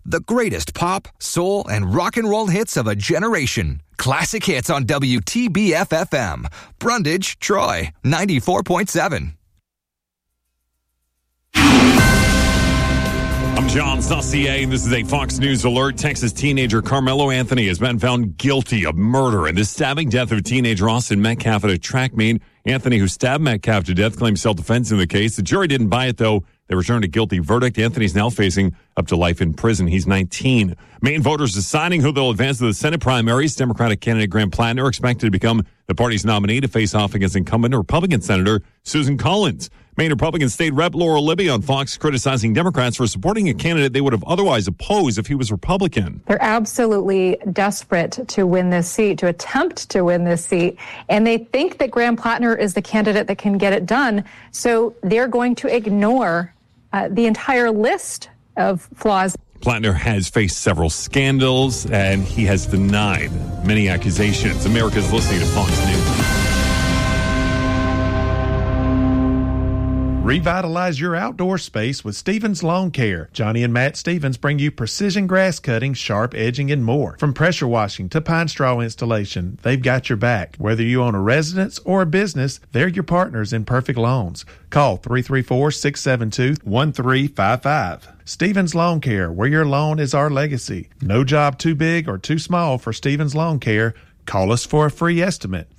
The greatest pop, soul, and rock and roll hits of a generation. Classic Hits on WTBF-FM. Brundage, Troy, 94.7. I'm John Saucier, and this is a Fox News alert. Texas teenager Carmelo Anthony has been found guilty of murder in the stabbing death of teenager Austin Metcalf at a track meet. Anthony, who stabbed Metcalf to death, claims self-defense in the case. The jury didn't buy it, though. They returned a guilty verdict. Anthony's now facing up to life in prison. He's 19. Maine voters deciding who they'll advance to the Senate primaries. Democratic candidate Graham Plattner expected to become the party's nominee to face off against incumbent Republican Senator Susan Collins. Maine Republican State Rep Laura Libby on Fox criticizing Democrats for supporting a candidate they would have otherwise opposed if he was Republican. They're absolutely desperate to win this seat, to attempt to win this seat, and they think that Graham Plattner is the candidate that can get it done, so they're going to ignore the entire list of flaws. Plattner has faced several scandals, and he has denied many accusations. America's listening to Fox News. Revitalize your outdoor space with Stevens Lawn Care. Johnny and Matt Stevens bring you precision grass cutting, sharp edging, and more. From pressure washing to pine straw installation, they've got your back. Whether you own a residence or a business, they're your partners in perfect lawns. Call 334-672-1355. Stevens Lawn Care, where your lawn is our legacy. No job too big or too small for Stevens Lawn Care. Call us for a free estimate.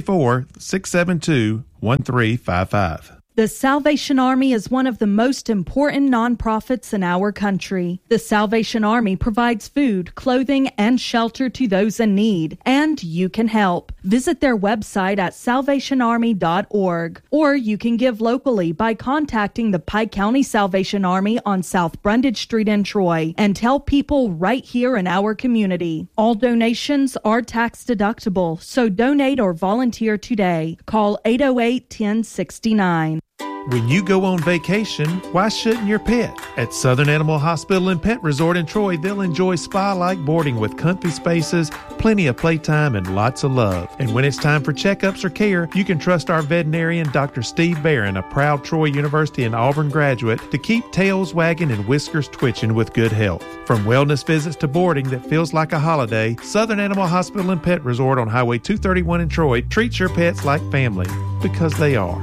334-672-1355. The Salvation Army is one of the most important nonprofits in our country. The Salvation Army provides food, clothing, and shelter to those in need, and you can help. Visit their website at salvationarmy.org, or you can give locally by contacting the Pike County Salvation Army on South Brundage Street in Troy and tell people right here in our community. All donations are tax deductible, so donate or volunteer today. Call 808-1069. When you go on vacation, why shouldn't your pet? At Southern Animal Hospital and Pet Resort in Troy, they'll enjoy spa-like boarding with comfy spaces, plenty of playtime, and lots of love. And when it's time for checkups or care, you can trust our veterinarian, Dr. Steve Barron, a proud Troy University and Auburn graduate, to keep tails wagging and whiskers twitching with good health. From wellness visits to boarding that feels like a holiday, Southern Animal Hospital and Pet Resort on Highway 231 in Troy treats your pets like family, because they are.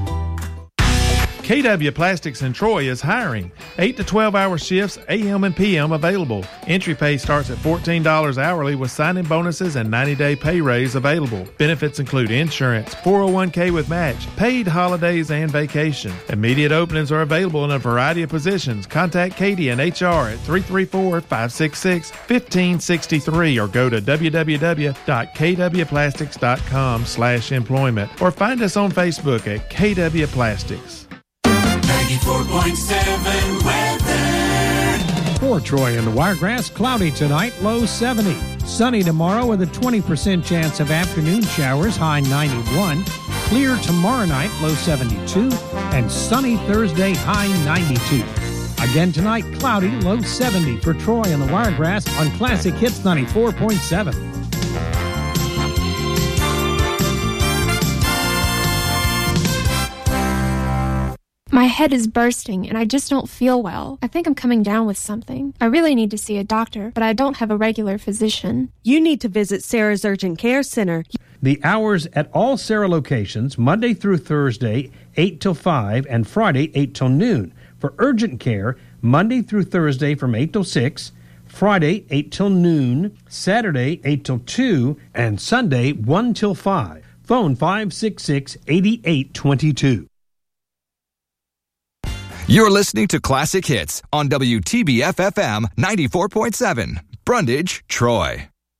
KW Plastics in Troy is hiring. 8 to 12-hour shifts, AM and PM available. Entry pay starts at $14 hourly with sign-in bonuses and 90-day pay raise available. Benefits include insurance, 401k with match, paid holidays, and vacation. Immediate openings are available in a variety of positions. Contact Katie and HR at 334-566-1563 or go to www.kwplastics.com/employment or find us on Facebook at KW Plastics. 94.7 weather. For Troy and the Wiregrass, cloudy tonight, low 70. Sunny tomorrow with a 20% chance of afternoon showers, high 91. Clear tomorrow night, low 72. And sunny Thursday, high 92. Again tonight, cloudy, low 70 for Troy and the Wiregrass on Classic Hits 94.7. My head is bursting and I just don't feel well. I think I'm coming down with something. I really need to see a doctor, but I don't have a regular physician. You need to visit Sarah's Urgent Care Center. The hours at all Sarah locations, Monday through Thursday, 8 till 5, and Friday, 8 till noon. For urgent care, Monday through Thursday from 8 till 6, Friday, 8 till noon, Saturday, 8 till 2, and Sunday, 1 till 5. Phone 566-8822. You're listening to Classic Hits on WTBF-FM 94.7, Brundage, Troy.